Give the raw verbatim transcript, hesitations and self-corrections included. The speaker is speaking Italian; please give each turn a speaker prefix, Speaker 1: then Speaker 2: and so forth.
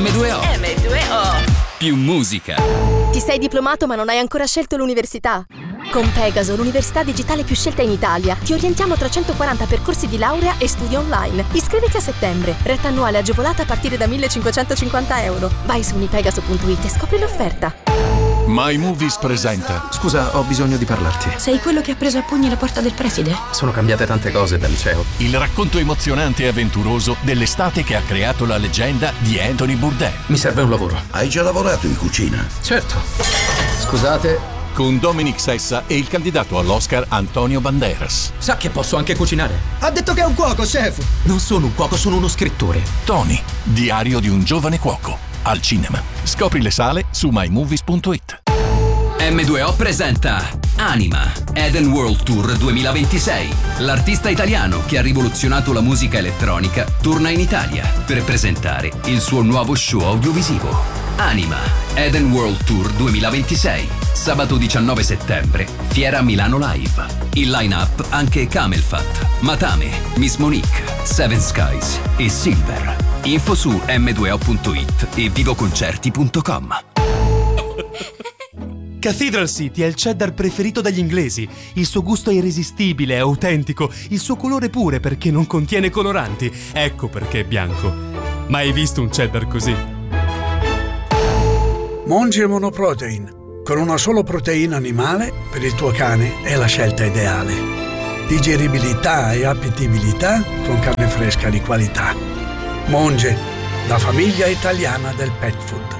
Speaker 1: emme due o.
Speaker 2: emme due o.
Speaker 1: Più musica.
Speaker 3: Ti sei diplomato ma non hai ancora scelto l'università? Con Pegaso, l'università digitale più scelta in Italia, ti orientiamo tra centoquaranta percorsi di laurea e studi online. Iscriviti a settembre. Retta annuale agevolata a partire da millecinquecentocinquanta euro. Vai su unipegaso punto it e scopri l'offerta.
Speaker 4: My Movies presenta.
Speaker 5: Scusa, ho bisogno di parlarti.
Speaker 6: Sei quello che ha preso a pugni la porta del preside?
Speaker 5: Sono cambiate tante cose dal liceo.
Speaker 4: Il racconto emozionante e avventuroso dell'estate che ha creato la leggenda di Anthony Bourdain.
Speaker 5: Mi serve un lavoro.
Speaker 7: Hai già lavorato in cucina?
Speaker 5: Certo. Scusate.
Speaker 4: Con Dominic Sessa e il candidato all'Oscar Antonio Banderas.
Speaker 5: Sa che posso anche cucinare?
Speaker 8: Ha detto che è un cuoco, chef!
Speaker 5: Non sono un cuoco, sono uno scrittore.
Speaker 4: Tony, diario di un giovane cuoco. Al cinema. Scopri le sale su my movies punto it.
Speaker 1: emme due o presenta Anima, Eden World Tour duemilaventisei. L'artista italiano che ha rivoluzionato la musica elettronica torna in Italia per presentare il suo nuovo show audiovisivo. Anima, Eden World Tour duemilaventisei. Sabato diciannove settembre, Fiera Milano Live. Il line-up anche Camelfat, Matame, Miss Monique, Seven Skies e Silver. Info su emme due o punto it e vivoconcerti punto com.
Speaker 9: Cathedral City è il cheddar preferito dagli inglesi. Il suo gusto è irresistibile, è autentico, il suo colore pure perché non contiene coloranti. Ecco perché è bianco. Mai visto un cheddar così?
Speaker 10: Monge Monoprotein. Con una sola proteina animale, per il tuo cane è la scelta ideale. Digeribilità e appetibilità con carne fresca di qualità. Monge, la famiglia italiana del pet food.